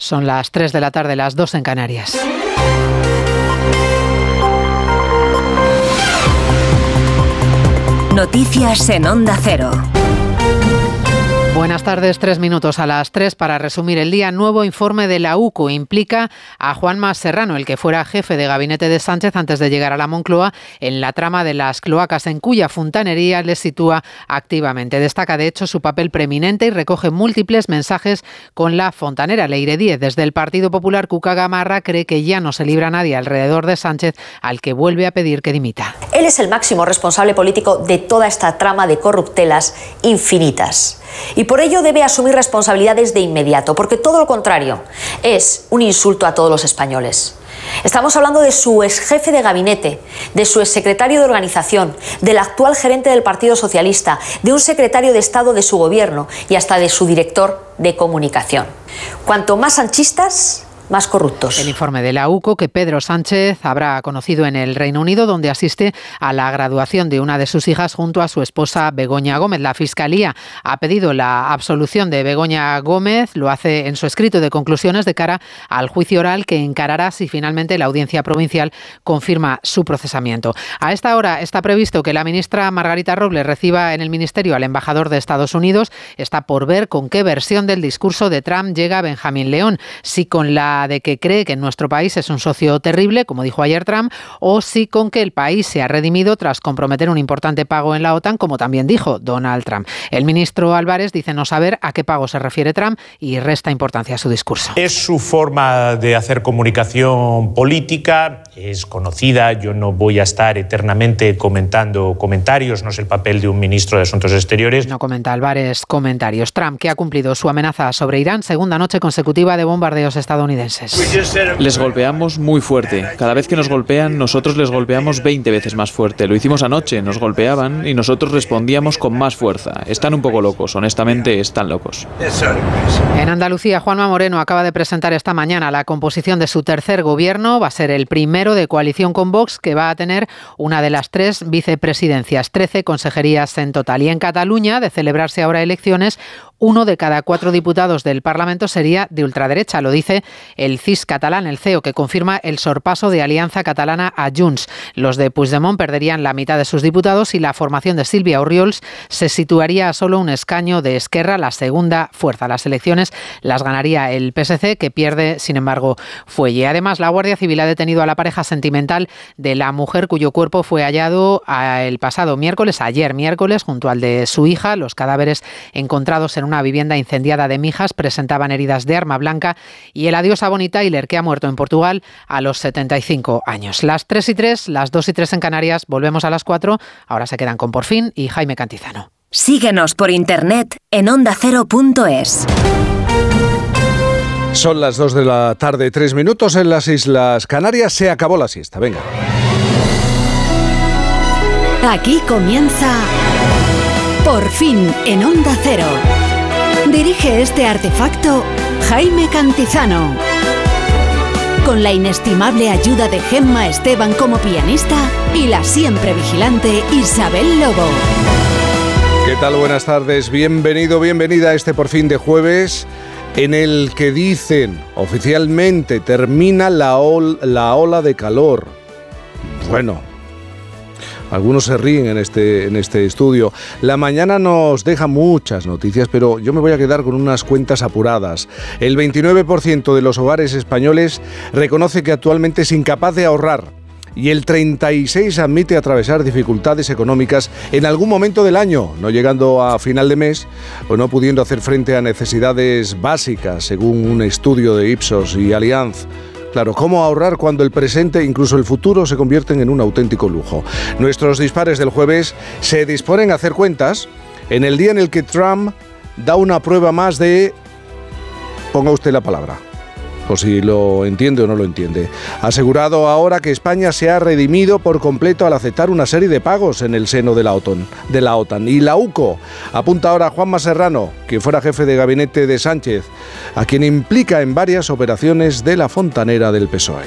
Son las 3 de la tarde, las 2 en Canarias. Noticias en Onda Cero. Buenas tardes, 3 minutos a las 3 para resumir el día. Nuevo informe de la UCO implica a Juanma Serrano, el que fuera jefe de gabinete de Sánchez antes de llegar a la Moncloa, en la trama de las cloacas, en cuya fontanería le sitúa activamente. Destaca, de hecho, su papel preeminente y recoge múltiples mensajes con la fontanera. Leire Díez, desde el Partido Popular, Cuca Gamarra cree que ya no se libra nadie alrededor de Sánchez, al que vuelve a pedir que dimita. Él es el máximo responsable político de toda esta trama de corruptelas infinitas. Y por ello debe asumir responsabilidades de inmediato, porque todo lo contrario es un insulto a todos los españoles. Estamos hablando de su exjefe de gabinete, de su exsecretario de organización, del actual gerente del Partido Socialista, de un secretario de Estado de su gobierno y hasta de su director de comunicación. Cuanto más sanchistas, más corruptos. El informe de la UCO que Pedro Sánchez habrá conocido en el Reino Unido, donde asiste a la graduación de una de sus hijas junto a su esposa Begoña Gómez. La Fiscalía ha pedido la absolución de Begoña Gómez, lo hace en su escrito de conclusiones de cara al juicio oral que encarará si finalmente la Audiencia Provincial confirma su procesamiento. A esta hora está previsto que la ministra Margarita Robles reciba en el Ministerio al embajador de Estados Unidos. Está por ver con qué versión del discurso de Trump llega Benjamín León, si con la de que cree que nuestro país es un socio terrible, como dijo ayer Trump, o si con que el país se ha redimido tras comprometer un importante pago en la OTAN, como también dijo Donald Trump. El ministro Álvarez dice no saber a qué pago se refiere Trump y resta importancia a su discurso. Es su forma de hacer comunicación política, es conocida, yo no voy a estar eternamente comentando comentarios, no es el papel de un ministro de Asuntos Exteriores. No comenta Álvarez comentarios. Trump, que ha cumplido su amenaza sobre Irán, segunda noche consecutiva de bombardeos estadounidenses. Les golpeamos muy fuerte. Cada vez que nos golpean, nosotros les golpeamos 20 veces más fuerte. Lo hicimos anoche, nos golpeaban y nosotros respondíamos con más fuerza. Están un poco locos, honestamente están locos. En Andalucía, Juanma Moreno acaba de presentar esta mañana la composición de su tercer gobierno. Va a ser el primero de coalición con Vox, que va a tener una de las 3 vicepresidencias, 13 consejerías en total. Y en Cataluña, de celebrarse ahora elecciones, 1 de cada 4 diputados del Parlamento sería de ultraderecha, lo dice el CIS catalán, el CEO, que confirma el sorpaso de Alianza Catalana a Junts. Los de Puigdemont perderían la mitad de sus diputados y la formación de Sílvia Orriols se situaría a solo un escaño de Esquerra, la segunda fuerza. Las elecciones las ganaría el PSC, que pierde, sin embargo, fuelle. Además, la Guardia Civil ha detenido a la pareja sentimental de la mujer cuyo cuerpo fue hallado el pasado miércoles, ayer miércoles, junto al de su hija. Los cadáveres encontrados en una vivienda incendiada de Mijas presentaban heridas de arma blanca y el adiós a Bonnie Tyler, que ha muerto en Portugal a los 75 años. Las 3:03, las 2:03 en Canarias, volvemos a las 4. Ahora se quedan con Por Fin y Jaime Cantizano. Síguenos por internet en ondacero.es. Son las 2 de la tarde, 3 minutos en las Islas Canarias. Se acabó la siesta, venga. Aquí comienza Por Fin en Onda Cero. Dirige este artefacto Jaime Cantizano. Con la inestimable ayuda de Gemma Esteban como pianista y la siempre vigilante Isabel Lobo. ¿Qué tal? Buenas tardes. Bienvenido, bienvenida a este Por Fin de jueves, en el que dicen oficialmente termina la ola de calor. Bueno, algunos se ríen en este estudio. La mañana nos deja muchas noticias, pero yo me voy a quedar con unas cuentas apuradas. El 29% de los hogares españoles reconoce que actualmente es incapaz de ahorrar y el 36% admite atravesar dificultades económicas en algún momento del año, no llegando a final de mes o no pudiendo hacer frente a necesidades básicas, según un estudio de Ipsos y Allianz. Claro, ¿cómo ahorrar cuando el presente e incluso el futuro se convierten en un auténtico lujo? Nuestros dispares del jueves se disponen a hacer cuentas en el día en el que Trump da una prueba más de... Ponga usted la palabra, o si lo entiende o no lo entiende. Ha asegurado ahora que España se ha redimido por completo al aceptar una serie de pagos en el seno de la OTAN. Y la UCO apunta ahora a Juanma Serrano, quien fuera jefe de gabinete de Sánchez, a quien implica en varias operaciones de la fontanera del PSOE.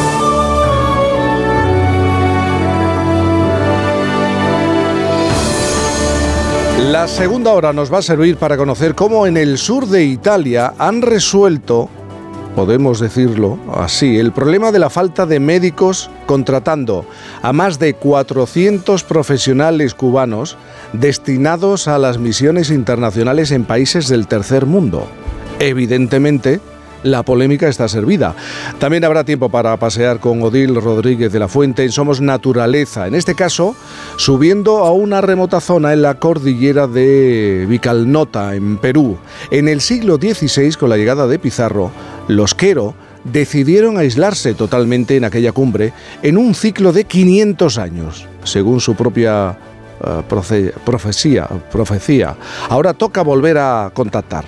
La segunda hora nos va a servir para conocer cómo en el sur de Italia han resuelto podemos decirlo así, el problema de la falta de médicos contratando a más de 400 profesionales cubanos destinados a las misiones internacionales en países del tercer mundo. Evidentemente, la polémica está servida. También habrá tiempo para pasear con Odil Rodríguez de la Fuente en Somos Naturaleza, en este caso subiendo a una remota zona en la cordillera de Vicalnota, en Perú. En el siglo XVI, con la llegada de Pizarro, los Quero decidieron aislarse totalmente en aquella cumbre en un ciclo de 500 años, según su propia profecía. Ahora toca volver a contactar.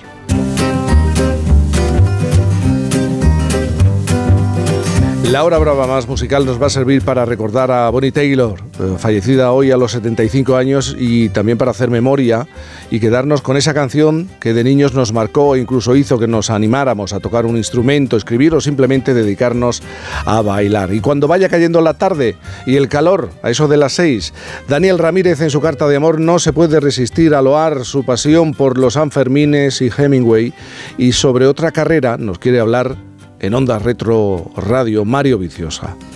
La hora brava más musical nos va a servir para recordar a Bonnie Taylor, fallecida hoy a los 75 años, y también para hacer memoria y quedarnos con esa canción que de niños nos marcó e incluso hizo que nos animáramos a tocar un instrumento, escribir o simplemente dedicarnos a bailar. Y cuando vaya cayendo la tarde y el calor, a eso de las 6, Daniel Ramírez en su carta de amor no se puede resistir a loar su pasión por los Sanfermines y Hemingway, y sobre otra carrera nos quiere hablar en Onda Retro Radio Mario Viciosa.